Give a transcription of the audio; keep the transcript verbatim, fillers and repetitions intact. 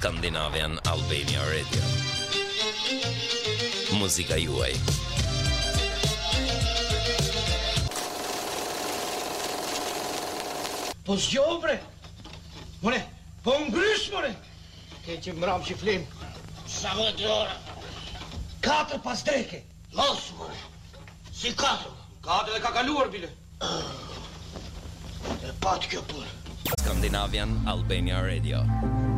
Scandinavian Albania Radio. Muzika juaj. Po zgjoh bre. More, po ngrysh more. Ke që mram që flim. Sa më të ora? Katër pas dreke. Mos more. Si katër? Katër dhe ka kaluar bile. E pat kjo për. Scandinavian Albania Radio.